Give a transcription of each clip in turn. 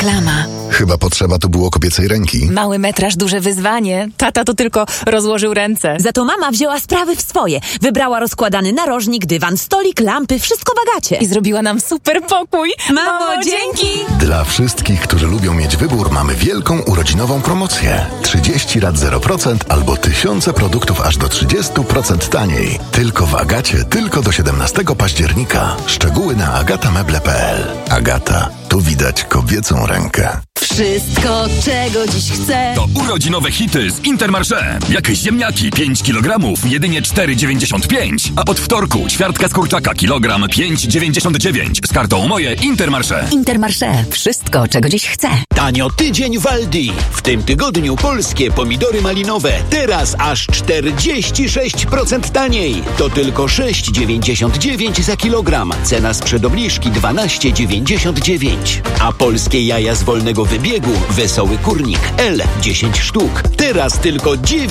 Reklama. Chyba potrzeba tu było kobiecej ręki. Mały metraż, duże wyzwanie. Tata to tylko rozłożył ręce. Za to mama wzięła sprawy w swoje. Wybrała rozkładany narożnik, dywan, stolik, lampy, wszystko w Agacie. I zrobiła nam super pokój. Mamo, dzięki! Dla wszystkich, którzy lubią mieć wybór, mamy wielką urodzinową promocję. 30 lat 0% albo tysiące produktów aż do 30% taniej. Tylko w Agacie, tylko do 17 października. Szczegóły na agatameble.pl. Agata, tu widać kobiecą rękę. Wszystko, czego dziś chcę. To urodzinowe hity z Intermarché. Jakieś ziemniaki 5 kg, jedynie 4,95. A od wtorku ćwiartka z kurczaka kilogram 5,99. Z kartą Moje Intermarché. Intermarché. Wszystko, czego dziś chcę. Tanio tydzień w Aldi. W tym tygodniu polskie pomidory malinowe. Teraz aż 46% taniej. To tylko 6,99 za kilogram. Cena sprzed obniżki 12,99. A polskie jaja z wolnego wybiegu Wesoły Kurnik L 10 sztuk. Teraz tylko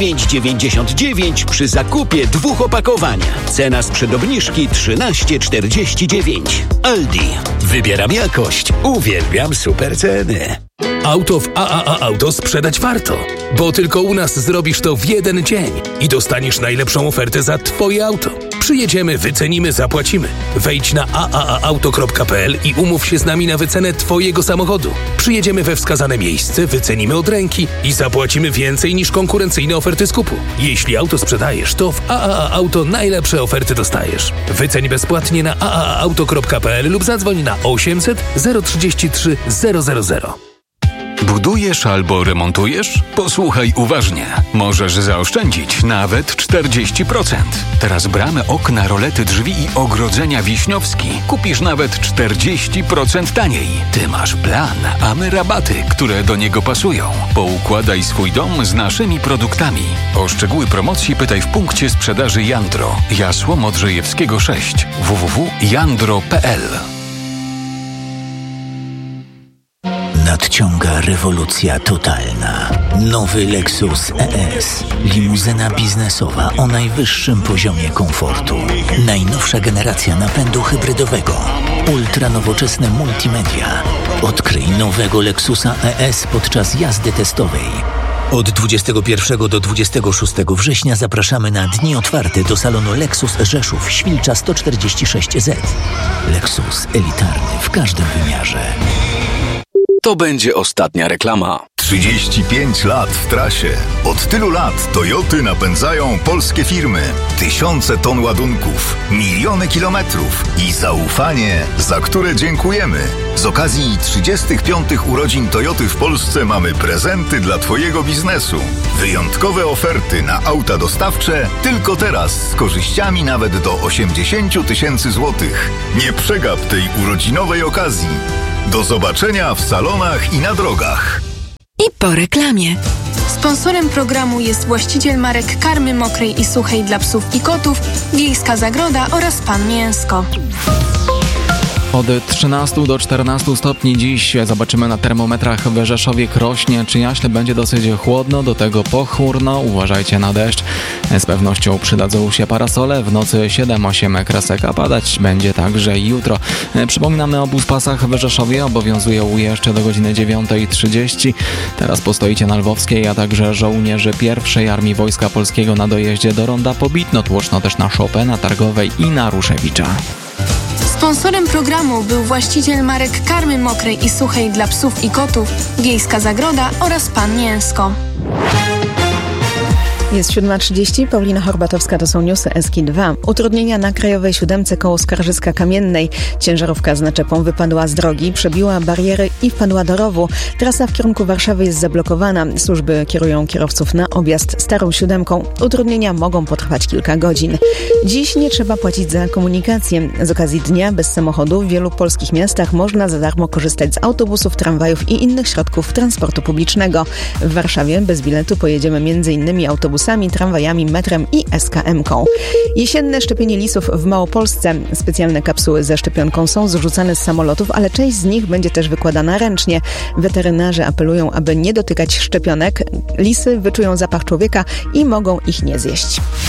9,99 przy zakupie 2 opakowań. Cena sprzed obniżki 13,49. Aldi. Wybieram jakość. Uwielbiam super ceny. Auto w AAA Auto sprzedać warto, bo tylko u nas zrobisz to w jeden dzień i dostaniesz najlepszą ofertę za Twoje auto. Przyjedziemy, wycenimy, zapłacimy. Wejdź na aaauto.pl i umów się z nami na wycenę Twojego samochodu. Przyjedziemy we wskazane miejsce, wycenimy od ręki i zapłacimy więcej niż konkurencyjne oferty skupu. Jeśli auto sprzedajesz, to w AAA Auto najlepsze oferty dostajesz. Wyceń bezpłatnie na aaauto.pl lub zadzwoń na 800 033 000. Budujesz albo remontujesz? Posłuchaj uważnie. Możesz zaoszczędzić nawet 40%. Teraz bramy, okna, rolety, drzwi i ogrodzenia Wiśniowski kupisz nawet 40% taniej. Ty masz plan, a my rabaty, które do niego pasują. Poukładaj swój dom z naszymi produktami. O szczegóły promocji pytaj w punkcie sprzedaży Jandro. Jasło Modrzejewskiego 6. www.jandro.pl. Nadciąga rewolucja totalna. Nowy Lexus ES. Limuzyna biznesowa o najwyższym poziomie komfortu. Najnowsza generacja napędu hybrydowego. Ultranowoczesne multimedia. Odkryj nowego Lexusa ES podczas jazdy testowej. Od 21 do 26 września zapraszamy na dni otwarte do salonu Lexus Rzeszów, Świlcza 146Z. Lexus elitarny w każdym wymiarze. To będzie ostatnia reklama. 35 lat w trasie. Od tylu lat Toyoty napędzają polskie firmy. Tysiące ton ładunków, miliony kilometrów i zaufanie, za które dziękujemy. Z okazji 35. urodzin Toyoty w Polsce mamy prezenty dla Twojego biznesu. Wyjątkowe oferty na auta dostawcze tylko teraz z korzyściami nawet do 80 000 złotych. Nie przegap tej urodzinowej okazji. Do zobaczenia w salonach i na drogach. I po reklamie. Sponsorem programu jest właściciel marek karmy mokrej i suchej dla psów i kotów, Wiejska Zagroda oraz Pan Mięsko. Od 13 do 14 stopni dziś zobaczymy na termometrach w Rzeszowie, Krośnie czy Jaśle. Będzie dosyć chłodno, do tego pochmurno. Uważajcie na deszcz. Z pewnością przydadzą się parasole. W nocy 7-8 kresek, a padać będzie także jutro. Przypominamy o obuspasach w Rzeszowie. Obowiązują jeszcze do godziny 9:30. Teraz postoicie na Lwowskiej, a także żołnierze pierwszej Armii Wojska Polskiego na dojeździe do Ronda Pobitno. Tłoczno też na Chopina, Targowej i na Ruszewicza. Sponsorem programu był właściciel marek karmy mokrej i suchej dla psów i kotów, Wiejska Zagroda oraz Pan Mięsko. Jest 7:30, Paulina Horbatowska, to są newsy SK2. Utrudnienia na Krajowej 7 koło Skarżyska-Kamiennej. Ciężarówka z naczepą wypadła z drogi, przebiła bariery i wpadła do rowu. Trasa w kierunku Warszawy jest zablokowana. Służby kierują kierowców na objazd Starą 7. Utrudnienia mogą potrwać kilka godzin. Dziś nie trzeba płacić za komunikację. Z okazji Dnia bez samochodu w wielu polskich miastach można za darmo korzystać z autobusów, tramwajów i innych środków transportu publicznego. W Warszawie bez biletu pojedziemy m.in. autobusami, tramwajami, metrem i SKM-ką. Jesienne szczepienie lisów w Małopolsce. Specjalne kapsuły ze szczepionką są zrzucane z samolotów, ale część z nich będzie też wykładana ręcznie. Weterynarze apelują, aby nie dotykać szczepionek. Lisy wyczują zapach człowieka i mogą ich nie zjeść.